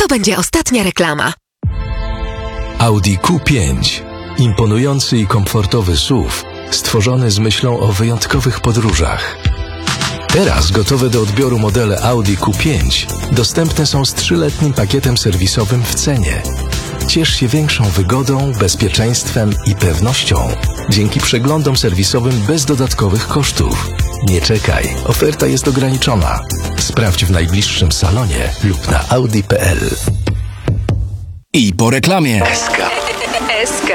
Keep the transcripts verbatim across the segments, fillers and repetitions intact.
będzie ostatnia reklama. Audi Q pięć. Imponujący i komfortowy S U V, stworzony z myślą o wyjątkowych podróżach. Teraz gotowe do odbioru modele Audi Q pięć dostępne są z trzyletnim pakietem serwisowym w cenie. Ciesz się większą wygodą, bezpieczeństwem i pewnością dzięki przeglądom serwisowym bez dodatkowych kosztów. Nie czekaj, oferta jest ograniczona. Sprawdź w najbliższym salonie lub na audi kropka p l. I po reklamie. S K. S K.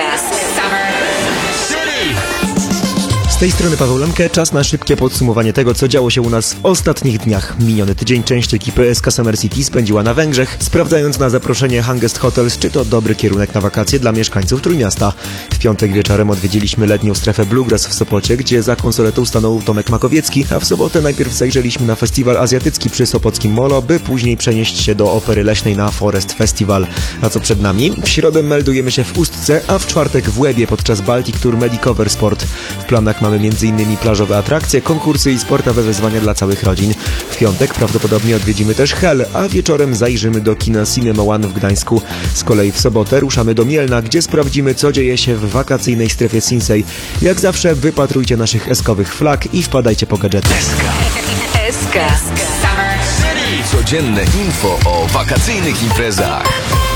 Z tej strony Paweł Lemke, czas na szybkie podsumowanie tego, co działo się u nas w ostatnich dniach. Miniony tydzień część ekipy S K Summer City spędziła na Węgrzech, sprawdzając na zaproszenie Hangest Hotels, czy to dobry kierunek na wakacje dla mieszkańców Trójmiasta. W piątek wieczorem odwiedziliśmy letnią strefę Bluegrass w Sopocie, gdzie za konsoletą stanął Tomek Makowiecki, a w sobotę najpierw zajrzeliśmy na festiwal azjatycki przy Sopockim Molo, by później przenieść się do Opery Leśnej na Forest Festival. A co przed nami? W środę meldujemy się w Ustce, a w czwartek w Łebie podczas Baltic Tour Medicover Sport. W planach mamy między innymi plażowe atrakcje, konkursy i sportowe wyzwania dla całych rodzin. W piątek prawdopodobnie odwiedzimy też Hel, a wieczorem zajrzymy do kina Cinema One w Gdańsku. Z kolei w sobotę ruszamy do Mielna, gdzie sprawdzimy, co dzieje się w wakacyjnej strefie Sinsay. Jak zawsze wypatrujcie naszych eskowych flag i wpadajcie po gadżety. S K. S K. Codzienne info o wakacyjnych imprezach.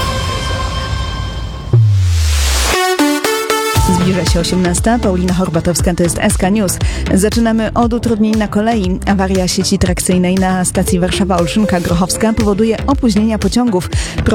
Zbliża się osiemnasta. Paulina Horbatowska, to jest S K News. Zaczynamy od utrudnień na kolei. Awaria sieci trakcyjnej na stacji Warszawa-Olszynka-Grochowska powoduje opóźnienia pociągów.